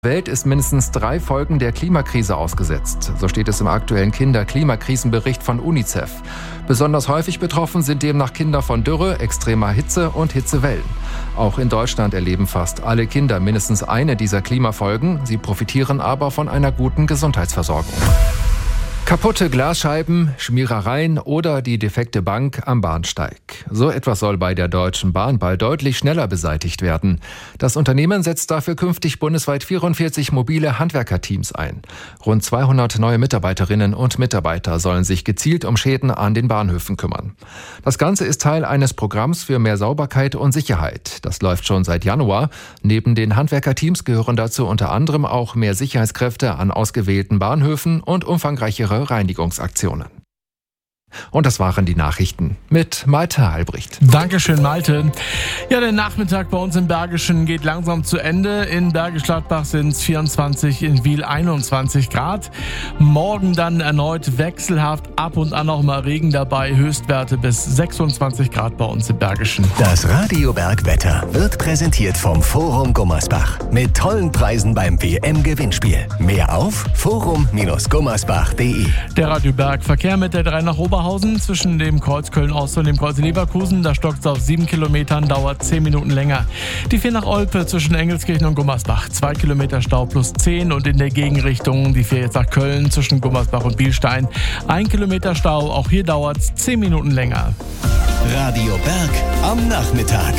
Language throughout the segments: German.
Die Welt ist mindestens 3 Folgen der Klimakrise ausgesetzt. So steht es im aktuellen Kinder-Klimakrisenbericht von UNICEF. Besonders häufig betroffen sind demnach Kinder von Dürre, extremer Hitze und Hitzewellen. Auch in Deutschland erleben fast alle Kinder mindestens eine dieser Klimafolgen. Sie profitieren aber von einer guten Gesundheitsversorgung. Kaputte Glasscheiben, Schmierereien oder die defekte Bank am Bahnsteig. So etwas soll bei der Deutschen Bahn bald deutlich schneller beseitigt werden. Das Unternehmen setzt dafür künftig bundesweit 44 mobile Handwerkerteams ein. Rund 200 neue Mitarbeiterinnen und Mitarbeiter sollen sich gezielt um Schäden an den Bahnhöfen kümmern. Das Ganze ist Teil eines Programms für mehr Sauberkeit und Sicherheit. Das läuft schon seit Januar. Neben den Handwerkerteams gehören dazu unter anderem auch mehr Sicherheitskräfte an ausgewählten Bahnhöfen und umfangreichere Reinigungsaktionen. Und das waren die Nachrichten mit Malte Albrecht. Dankeschön, Malte. Ja, der Nachmittag bei uns im Bergischen geht langsam zu Ende. In Bergisch Gladbach sind es 24, in Wil 21 Grad. Morgen dann erneut wechselhaft, ab und an auch mal Regen dabei. Höchstwerte bis 26 Grad bei uns im Bergischen. Das Radio Bergwetter wird präsentiert vom Forum Gummersbach. Mit tollen Preisen beim WM-Gewinnspiel. Mehr auf forum-gummersbach.de. Der Radio Berg Verkehr mit der 3 nach Oberhausen zwischen dem Kreuz Köln-Ost und dem Kreuz Leverkusen. Da stockt es auf 7 Kilometern, dauert 10 Minuten länger. Die 4 nach Olpe zwischen Engelskirchen und Gummersbach. 2 Kilometer Stau plus 10 und in der Gegenrichtung die 4 jetzt nach Köln zwischen Gummersbach und Bielstein. 1 Kilometer Stau, auch hier dauert es 10 Minuten länger. Radio Berg am Nachmittag.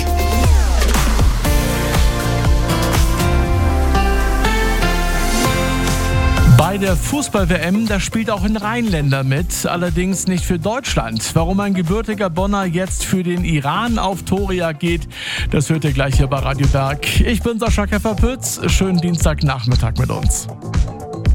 Bei der Fußball-WM, da spielt auch ein Rheinländer mit, allerdings nicht für Deutschland. Warum ein gebürtiger Bonner jetzt für den Iran auf Torejagd geht, das hört ihr gleich hier bei Radio Berg. Ich bin Sascha Keffer-Pütz, schönen Dienstagnachmittag mit uns.